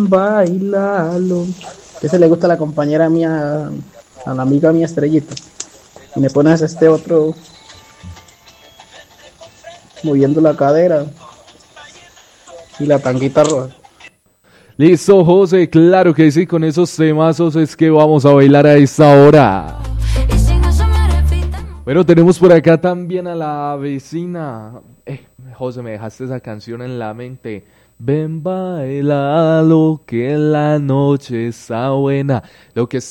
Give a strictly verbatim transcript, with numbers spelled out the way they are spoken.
bailalo. Ese le gusta a la compañera mía, a la amiga mía Estrellita. Y me pones este otro moviendo la cadera y la tanguita roja. Listo, José, claro que sí, con esos temazos es que vamos a bailar a esta hora. Bueno, tenemos por acá también a la vecina. Eh, José, me dejaste esa canción en la mente. Ven, baila lo que la noche está buena. Lo que está